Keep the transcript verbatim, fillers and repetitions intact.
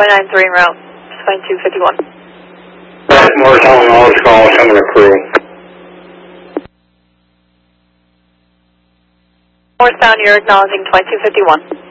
point nine three en route, twenty-two fifty-one. Morris on all this call, summon a crew. Morristown, you're acknowledging twenty-two fifty-one.